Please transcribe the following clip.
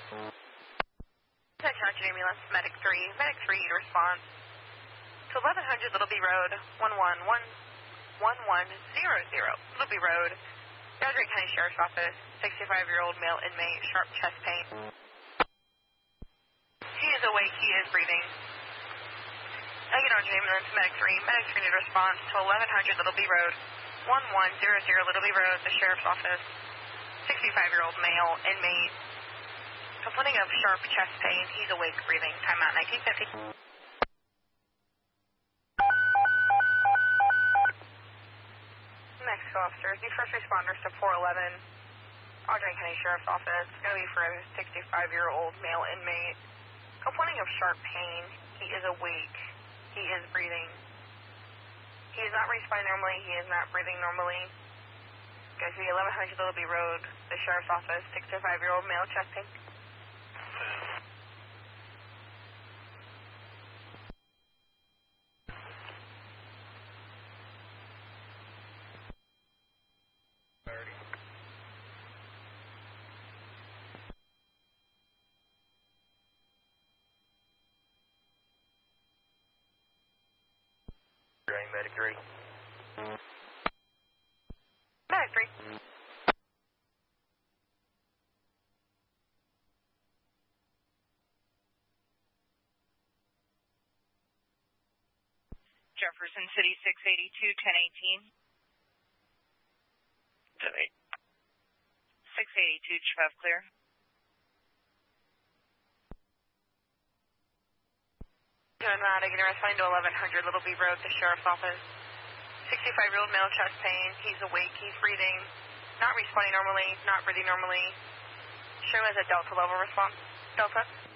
Attention ambulance, medic 3 to response to 1100 Little B Road, 1100 Little B Road, Downright County Sheriff's Office, 65-year-old male inmate, sharp chest pain. He is awake, he is breathing. Attention ambulance, medic 3 to response to 1100 Little B Road, 1100 Little B Road, the Sheriff's Office, 65-year-old male inmate, complaining of sharp chest pain. He's awake, breathing. Timeout 1950. Next officers, the first responders to 411, Audrey County Sheriff's Office. It's going to be for a 65-year-old male inmate, complaining of sharp pain. He is awake. He is breathing. He is not responding normally. He is not breathing normally. Going to be 1100 Little B Road, the Sheriff's Office, 65-year-old male, chest pain. Medic 3. Medic 3. Jefferson City 682 1018. 682 Trev clear. Taking a responding to 1100 Little B Road, the Sheriff's Office. 65-year-old male, chest pain. He's awake. He's breathing. Not responding normally. Not breathing normally. Show as a Delta level response. Delta.